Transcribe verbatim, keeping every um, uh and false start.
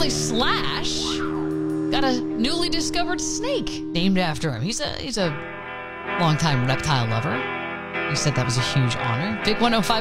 apparently Slash got a newly discovered snake named after him. He's a he's a longtime reptile lover. He said that was a huge honor. Big one oh five